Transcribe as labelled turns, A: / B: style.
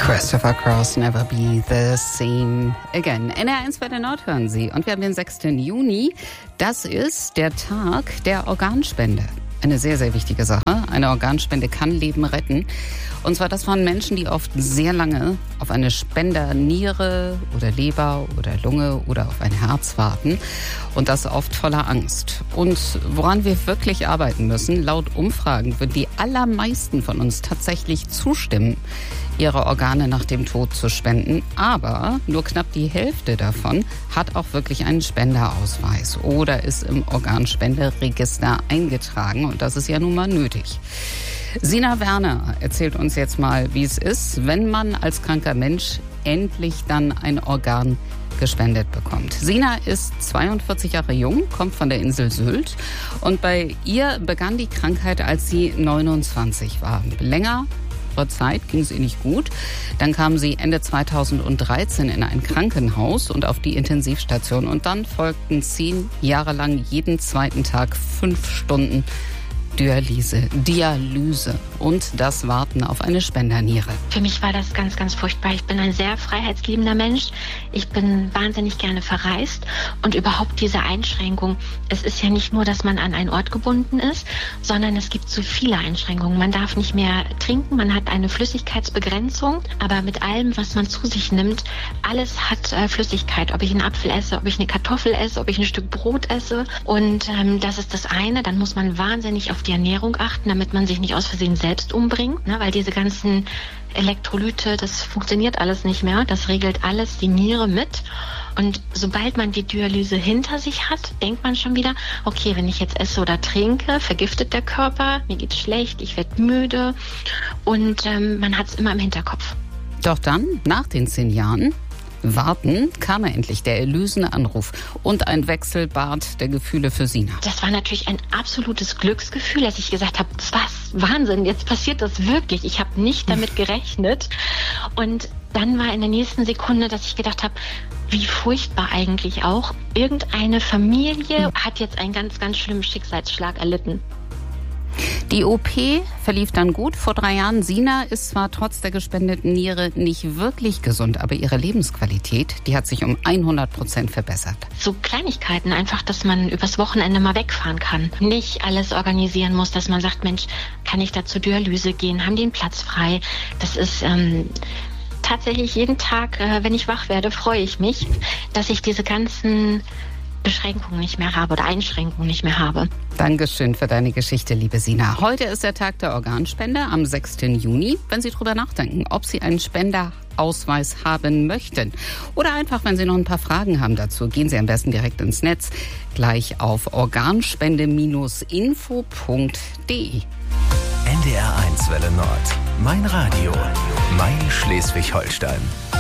A: Christopher Cross, Never Be the Same Again. NR1 bei der Nord hören Sie. Und wir haben den 6. Juni. Das ist der Tag der Organspende. Eine sehr, sehr wichtige Sache. Eine Organspende kann Leben retten. Und zwar das von Menschen, die oft sehr lange auf eine Spenderniere oder Leber oder Lunge oder auf ein Herz warten. Und das oft voller Angst. Und woran wir wirklich arbeiten müssen, laut Umfragen würden die allermeisten von uns tatsächlich zustimmen, ihre Organe nach dem Tod zu spenden. Aber nur knapp die Hälfte davon hat auch wirklich einen Spenderausweis oder ist im Organspenderegister eingetragen. Und das ist ja nun mal nötig. Sina Werner erzählt uns jetzt mal, wie es ist, wenn man als kranker Mensch endlich dann ein Organ gespendet bekommt. Sina ist 42 Jahre jung, kommt von der Insel Sylt. Und bei ihr begann die Krankheit, als sie 29 war. Länger Zeit ging es ihr nicht gut. Dann kam sie Ende 2013 in ein Krankenhaus und auf die Intensivstation. Und dann folgten 10 Jahre lang jeden zweiten Tag 5 Stunden Dialyse und das Warten auf eine Spenderniere.
B: Für mich war das ganz, ganz furchtbar. Ich bin ein sehr freiheitsliebender Mensch. Ich bin wahnsinnig gerne verreist und überhaupt diese Einschränkung. Es ist ja nicht nur, dass man an einen Ort gebunden ist, sondern es gibt so viele Einschränkungen. Man darf nicht mehr trinken, man hat eine Flüssigkeitsbegrenzung, aber mit allem, was man zu sich nimmt, alles hat Flüssigkeit. Ob ich einen Apfel esse, ob ich eine Kartoffel esse, ob ich ein Stück Brot esse. Und das ist das eine. Dann muss man wahnsinnig auf die Ernährung achten, damit man sich nicht aus Versehen selbst umbringt, ne? Weil diese ganzen Elektrolyte, das funktioniert alles nicht mehr. Das regelt alles die Niere mit. Und sobald man die Dialyse hinter sich hat, denkt man schon wieder, okay, wenn ich jetzt esse oder trinke, vergiftet der Körper, mir geht's schlecht, ich werde müde und man hat es immer im Hinterkopf.
A: Doch dann, nach den 10 Jahren Warten, kam er endlich, der erlösende Anruf und ein Wechselbad der Gefühle für Sina.
B: Das war natürlich ein absolutes Glücksgefühl, dass ich gesagt habe, was, Wahnsinn, jetzt passiert das wirklich. Ich habe nicht damit gerechnet. Und dann war in der nächsten Sekunde, dass ich gedacht habe, wie furchtbar eigentlich auch. Irgendeine Familie hat jetzt einen ganz, ganz schlimmen Schicksalsschlag erlitten.
A: Die OP verlief dann gut. Vor 3 Jahren. Sina ist zwar trotz der gespendeten Niere nicht wirklich gesund, aber ihre Lebensqualität, die hat sich um 100% verbessert.
B: So Kleinigkeiten, einfach, dass man übers Wochenende mal wegfahren kann. Nicht alles organisieren muss, dass man sagt, Mensch, kann ich da zur Dialyse gehen? Haben die einen Platz frei? Das ist tatsächlich jeden Tag, wenn ich wach werde, freue ich mich, dass ich diese ganzen Beschränkungen nicht mehr habe oder Einschränkungen nicht mehr habe.
A: Dankeschön für deine Geschichte, liebe Sina. Heute ist der Tag der Organspende am 6. Juni. Wenn Sie drüber nachdenken, ob Sie einen Spenderausweis haben möchten oder einfach, wenn Sie noch ein paar Fragen haben dazu, gehen Sie am besten direkt ins Netz, gleich auf organspende-info.de.
C: NDR1 Welle Nord. Mein Radio. Mein Schleswig-Holstein.